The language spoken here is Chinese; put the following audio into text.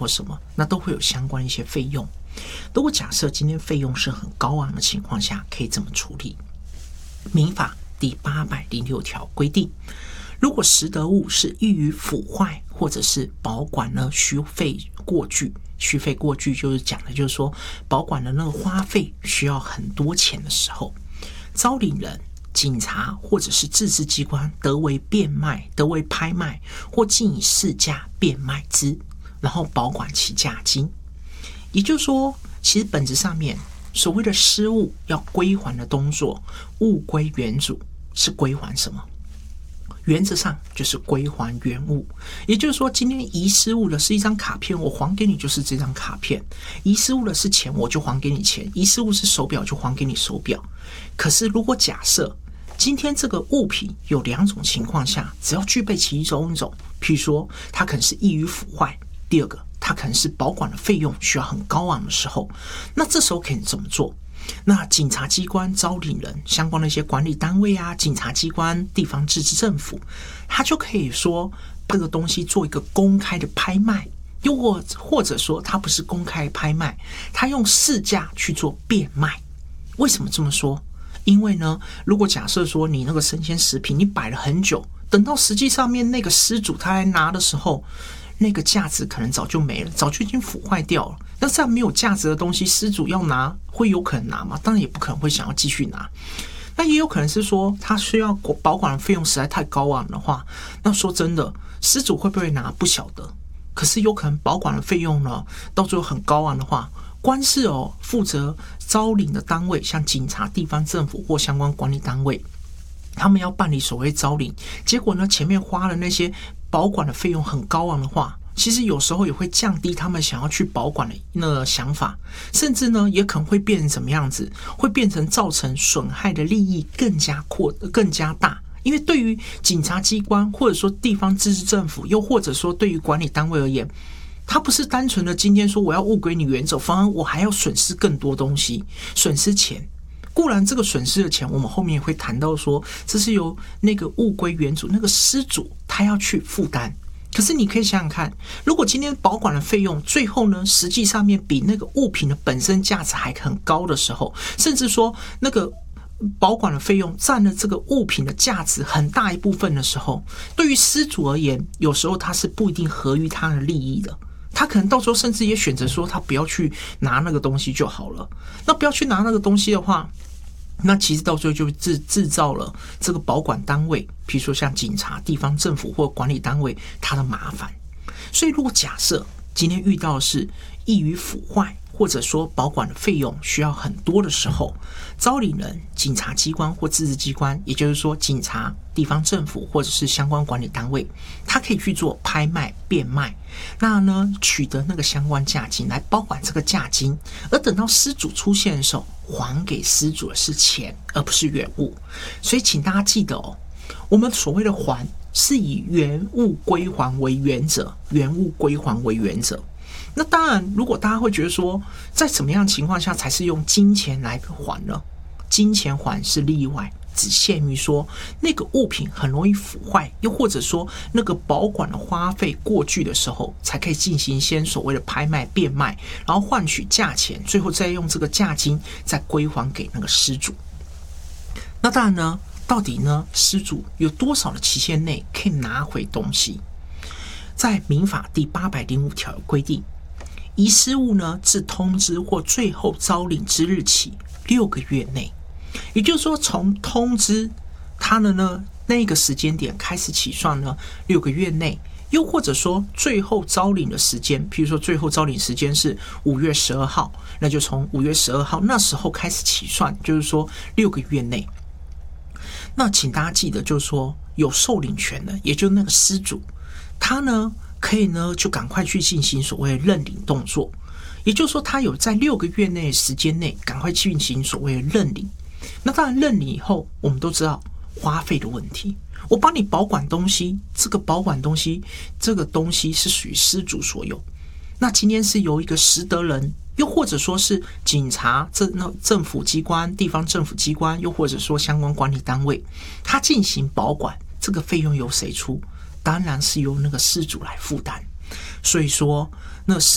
什么，那都会有相关一些费用。如果假设今天费用是很高昂的情况下，可以怎么处理？民法第806条规定，如果实得物是易于腐坏或者是保管呢虚费过巨，虚费过巨就是讲的就是说保管的那个花费需要很多钱的时候，招领人、警察或者是自治机关得为变卖、得为拍卖或竟以市价变卖之，然后保管其价金。也就是说，其实本质上面所谓的失物要归还的动作，物归原主是归还什么？原则上就是归还原物。也就是说，今天遗失物的是一张卡片，我还给你就是这张卡片；遗失物的是钱，我就还给你钱；遗失物是手表，就还给你手表。可是如果假设今天这个物品有两种情况下，只要具备其中一种，譬如说它可能是易于腐坏，第二个它可能是保管的费用需要很高昂的时候，那这时候可以怎么做？那警察机关、招领人、相关的一些管理单位啊，警察机关、地方自治政府，他就可以说这个东西做一个公开的拍卖，又或者说它不是公开拍卖，他用市价去做变卖。为什么这么说？因为呢，如果假设说你那个生鲜食品你摆了很久，等到实际上面那个失主他来拿的时候，那个价值可能早就没了，早就已经腐坏掉了。那这样没有价值的东西，失主要拿会有可能拿吗？当然也不可能会想要继续拿。那也有可能是说他需要保管的费用实在太高昂的话，那说真的，失主会不会拿不晓得。可是有可能保管的费用呢，到最后很高昂的话，光是负责招领的单位，像警察、地方政府或相关管理单位，他们要办理所谓招领，结果呢前面花了那些保管的费用很高昂的话，其实有时候也会降低他们想要去保管的那个想法，甚至呢也可能会变成什么样子，会变成造成损害的利益更加大。因为对于警察机关或者说地方自治政府，又或者说对于管理单位而言，他不是单纯的今天说我要物归你原走，反而我还要损失更多东西，损失钱。固然这个损失的钱我们后面也会谈到说，这是由那个物归原主，那个失主他要去负担。可是你可以想想看，如果今天保管的费用最后呢实际上面比那个物品的本身价值还很高的时候，甚至说那个保管的费用占了这个物品的价值很大一部分的时候，对于失主而言，有时候他是不一定合于他的利益的。他可能到时候甚至也选择说他不要去拿那个东西就好了。那不要去拿那个东西的话，那其实到最后就制造了这个保管单位，比如说像警察、地方政府或管理单位，它的麻烦。所以如果假设今天遇到的是易于腐坏，或者说保管的费用需要很多的时候，招领人、警察机关或自治机关，也就是说警察、地方政府或者是相关管理单位，它可以去做拍卖、变卖，那呢取得那个相关价金来保管这个价金，而等到失主出现的时候，还给失主的是钱，而不是原物。所以请大家记得我们所谓的还是以原物归还为原则，原物归还为原则。那当然，如果大家会觉得说，在什么样的情况下才是用金钱来还呢？金钱还是例外，只限于说那个物品很容易腐坏，又或者说那个保管的花费过巨的时候，才可以进行先所谓的拍卖、变卖，然后换取价钱，最后再用这个价金再归还给那个失主。那当然呢，到底呢失主有多少的期限内可以拿回东西？在民法第805条有规定，遗失物呢自通知或最后招领之日起6个月内，也就是说从通知他的呢那个时间点开始起算呢6个月内，又或者说最后招领的时间，譬如说最后招领时间是5月12号，那就从5月12号那时候开始起算，就是说6个月内。那请大家记得，就是说有受领权的，也就是那个失主，他呢可以呢就赶快去进行所谓的认领动作，也就是说他有在6个月内的时间内赶快进行所谓的认领。那当然认领以后，我们都知道花费的问题，我帮你保管东西，这个保管东西这个东西是属于失主所有，那今天是由一个实得人，又或者说是警察、政府机关、地方政府机关，又或者说相关管理单位，他进行保管，这个费用由谁出？当然是由那个失主来负担。所以说那